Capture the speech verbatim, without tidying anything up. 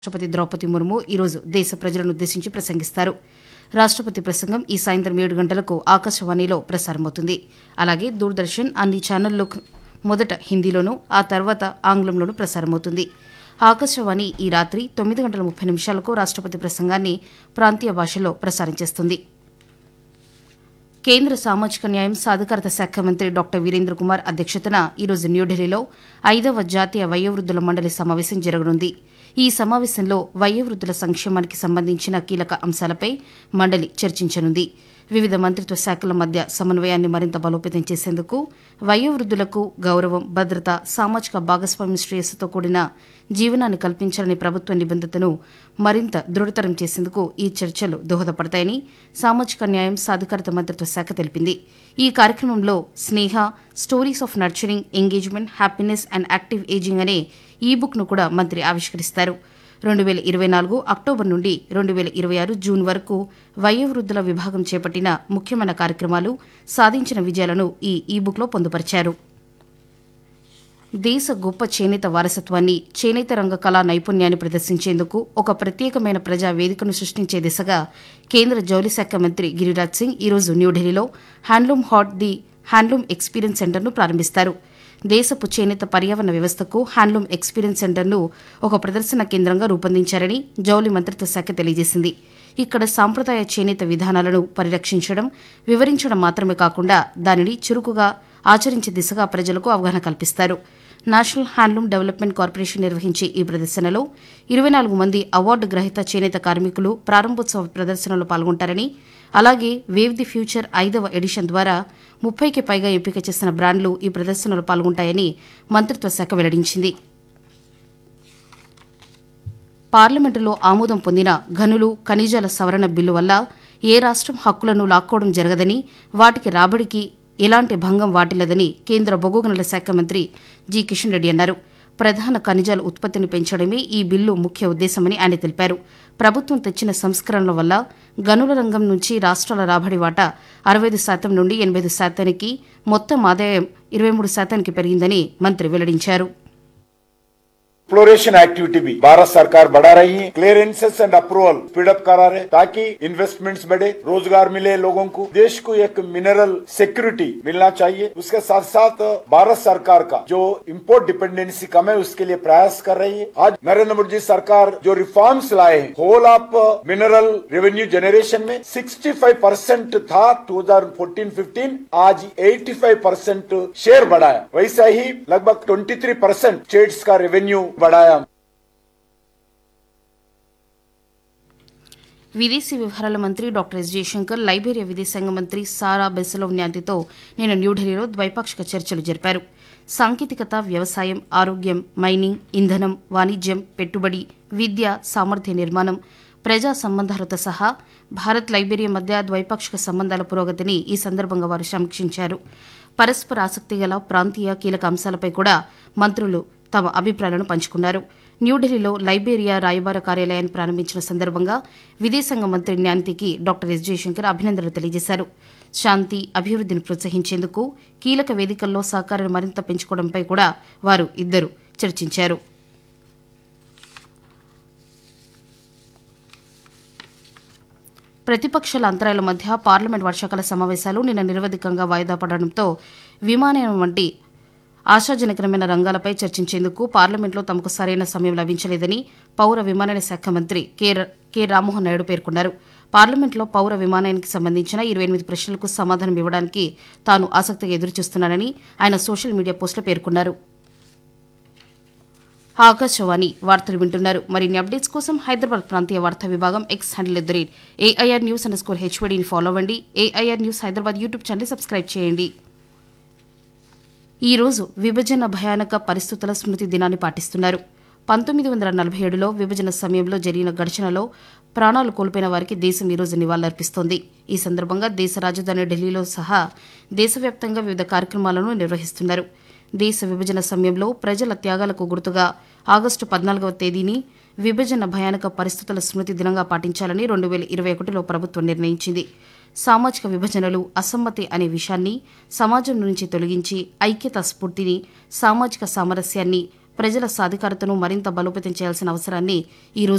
రాష్ట్రపతి ద్రౌపది ముర్ము ఈరోజు దేశ ప్రజలను ఉద్దేశించి ప్రసంగిస్తారు. రాష్ట్రపతి ప్రసంగం ఈ సాయంత్రం ఏడు గంటలకు ఆకాశవాణిలో ప్రసారమవుతుంది. అలాగే దూరదర్శన్ అన్ని ఛానళ్లు మొదట హిందీలోనూ ఆ తర్వాత ఆంగ్లంలోనూ ప్రసారమవుతుంది. ఆకాశవాణి ఈ రాత్రి తొమ్మిది గంటల ముప్పై నిమిషాలకు రాష్ట్రపతి ప్రసంగాన్ని ప్రాంతీయ భాషల్లో ప్రసారం చేస్తుంది. కేంద్ర సామాజిక న్యాయం సాధికారత శాఖ మంత్రి డాక్టర్ వీరేంద్ర కుమార్ అధ్యక్షతన ఈరోజు న్యూఢిల్లీలో ఐదవ జాతీయ వయోవృద్ధుల మండలి సమావేశం జరగనుంది. ఈ సమావేశంలో వయోవృద్ధుల సంక్షేమానికి సంబంధించిన కీలక అంశాలపై మండలి చర్చించనుంది. వివిధ మంత్రిత్వ శాఖల మధ్య సమన్వయాన్ని మరింత బలోపేతం చేసేందుకు వయోవృద్ధులకు గౌరవం, భద్రత, సామాజిక భాగస్వామ్య శ్రేయస్సుతో కూడిన జీవనాన్ని కల్పించాలని ప్రభుత్వ నిబంధతను మరింత దృఢతరం చేసేందుకు ఈ చర్చలు దోహదపడతాయని సామాజిక న్యాయం సాధికారత మంత్రిత్వ శాఖ తెలిపింది. ఈ కార్యక్రమంలో స్నేహ stories of nurturing engagement happiness and active ageing అనే ఈ బుక్ను కూడా మంత్రి ఆవిష్కరిస్తారు. రెండు వేల ఇరవై నాలుగు అక్టోబర్ నుండి రెండు వేల ఇరవై ఆరు జూన్ వరకు వయోవృద్ధుల విభాగం చేపట్టిన ముఖ్యమైన కార్యక్రమాలు, సాధించిన విజయాలను ఈ ఈ బుక్లో పొందుపరిచారు. దేశ గొప్ప చేనేత వారసత్వాన్ని, చేనేత రంగ కళా నైపుణ్యాన్ని ప్రదర్శించేందుకు ఒక ప్రత్యేకమైన ప్రజా వేదికను సృష్టించే దిశగా కేంద్ర జౌళి శాఖ మంత్రి గిరిరాజ్ సింగ్ ఈరోజు న్యూఢిల్లీలో handloom hot the handloom experience సెంటర్ను ప్రారంభిస్తారు. దేశపు చేనేత పర్యావరణ వ్యవస్థకు హ్యాండ్లూమ్ ఎక్స్పీరియన్స్ సెంటర్ను ఒక ప్రదర్శన కేంద్రంగా రూపొందించారని జౌళి మంత్రిత్వ శాఖ తెలియజేసింది. ఇక్కడ సాంప్రదాయ చేనేత విధానాలను పరిరక్షించడం, వివరించడం మాత్రమే కాకుండా దానిని చురుకుగా ఆచరించే దిశగా ప్రజలకు అవగాహన కల్పిస్తారు. నేషనల్ హ్యాండ్లూమ్ డెవలప్మెంట్ కార్పొరేషన్ నిర్వహించే ఈ ప్రదర్శనలో ఇరవై నాలుగు మంది అవార్డు గ్రహీత చేనేత కార్మికులు ప్రారంభోత్సవ ప్రదర్శనలో పాల్గొంటారని, అలాగే వేవ్ ది ఫ్యూచర్ ఐదవ ఎడిషన్ ద్వారా ముప్పైకి పైగా ఎంపిక చేసిన బ్రాండ్లు ఈ ప్రదర్శనలో పాల్గొంటాయని మంత్రిత్వ శాఖ వెల్లడించింది. పార్లమెంటులో ఆమోదం పొందిన గనులు, ఖనిజాల సవరణ బిల్లు వల్ల ఏ రాష్ట్రం హక్కులను లాక్కోవడం జరగదని, వాటికి రాబడికి ఎలాంటి భంగం వాటిల్లదని కేంద్ర బొగ్గు గనుల శాఖ మంత్రి జి కిషన్ రెడ్డి అన్నారు. ప్రధాన ఖనిజాల ఉత్పత్తిని పెంచడమే ఈ బిల్లు ముఖ్య ఉద్దేశమని ఆయన తెలిపారు. ప్రభుత్వం తెచ్చిన సంస్కరణల వల్ల గనుల రంగం నుంచి రాష్ట్రాల రాబడి వాటా అరవై ఐదు శాతం నుండి ఎనభై ఐదు శాతానికి, మొత్తం ఆదాయం ఇరవై మూడు శాతానికి పెరిగిందని మంత్రి వెల్లడించారు. एक्सप्लोरेशन एक्टिविटी भी भारत सरकार बढ़ा रही है. Clearances and approval speed up करा रहे ताकि इन्वेस्टमेंट्स बढ़े, रोजगार मिले लोगों को. देश को एक मिनरल सिक्योरिटी मिलना चाहिए. उसके साथ साथ भारत सरकार का जो इंपोर्ट डिपेंडेंसी कम है उसके लिए प्रयास कर रही है. आज नरेंद्र मोदी जी सरकार जो रिफॉर्म्स लाए हैं, whole of mineral revenue generation में पैंसठ परसेंट था दो हज़ार चौदह पंद्रह, आज पचासी परसेंट शेयर बढ़ाया. वैसा ही लगभग तेईस परसेंट स्टेट्स का रेवेन्यू बढ़ाया. విదేశీ వ్యవహారాల మంత్రి డాక్టర్ ఎస్ జయశంకర్ లైబీరియా విదేశాంగ మంత్రి సారా బెసలోవ్ న్యాంతితో నిన్న న్యూఢిల్లీలో ద్వైపాక్షిక చర్చలు జరిపారు. సాంకేతికత, వ్యవసాయం, ఆరోగ్యం, మైనింగ్, ఇంధనం, వాణిజ్యం, పెట్టుబడి, విద్య, సామర్థ్య నిర్మాణం, ప్రజా సంబంధాలతో సహా భారత్ లైబీరియా మధ్య ద్వైపాక్షిక సంబంధాల పురోగతిని ఈ సందర్భంగా వారు సమీక్షించారు. పరస్పర ఆసక్తి గల ప్రాంతీయ కీలక అంశాలపై కూడా మంత్రులు తమ అభిప్రాయాలను పంచుకున్నారు. న్యూఢిల్లీలో లైబీరియా రాయబార కార్యాలయాన్ని ప్రారంభించిన సందర్భంగా విదేశాంగ మంత్రి న్యాంతికి డాక్టర్ ఎస్ జయశంకర్ అభినందనలు తెలియజేశారు. శాంతి, అభివృద్ధిని ప్రోత్సహించేందుకు కీలక వేదికల్లో సహకారాన్ని మరింత పెంచుకోవడంపై కూడా వారు ఇద్దరు చర్చించారు. ప్రతిపక్షాల అంతరాయాల మధ్య పార్లమెంట్ వర్షాకాల సమావేశాలు నిన్న నిరవధికంగా వాయిదా పడడంతో విమానయానం వంటి ఆశాజనకరమైన రంగాలపై చర్చించేందుకు పార్లమెంట్లో తమకు సరైన సమయం లభించలేదని పౌర విమానయాన శాఖ మంత్రి కె రామ్మోహన్ నాయుడు పేర్కొన్నారు. పార్లమెంట్లో పౌర విమానయానానికి సంబంధించిన ఇరవై ఎనిమిది ప్రశ్నలకు సమాధానం ఇవ్వడానికి తాను ఆసక్తిగా ఎదురుచూస్తున్నానని ఆయన సోషల్ మీడియా పోస్టులో పేర్కొన్నారు. ఆకాశవాణి వార్తలు వింటున్నారు. మరిన్ని అప్డేట్స్ కోసం హైదరాబాద్ ప్రాంతీయ వార్తా విభాగం X handle at the rate AIR news under score హెచ్వైడీని follow అవ్వండి. AIR news Hyderabad YouTube channel subscribe చేయండి. ఈ రోజు విభజన భయానక పరిస్థితుల స్మృతి దినాన్ని పాటిస్తున్నారు. పంతొమ్మిది వందల నలభై ఏడులో విభజన సమయంలో జరిగిన ఘర్షణలో ప్రాణాలు కోల్పోయిన వారికి దేశం ఈ రోజు నివాళులర్పిస్తోంది. ఈ సందర్భంగా దేశ రాజధాని ఢిల్లీలో సహా దేశవ్యాప్తంగా వివిధ కార్యక్రమాలను నిర్వహిస్తున్నారు. దేశ విభజన సమయంలో ప్రజల త్యాగాలకు గుర్తుగా ఆగస్టు పద్నాలుగవ తేదీని విభజన భయానక పరిస్థితుల స్మృతి దినంగా పాటించాలని రెండు వేల ఇరవై ఒకటిలో ప్రభుత్వం నిర్ణయించింది. సామాజిక విభజనలు, అసమ్మతి అనే విషయాన్ని సమాజం నుంచి తొలగించి ఐక్యతా స్ఫూర్తిని, సామాజిక సామరస్యాన్ని, ప్రజల సాధికారతను మరింత బలోపేతం చేయాల్సిన అవసరాన్ని ఈ రోజు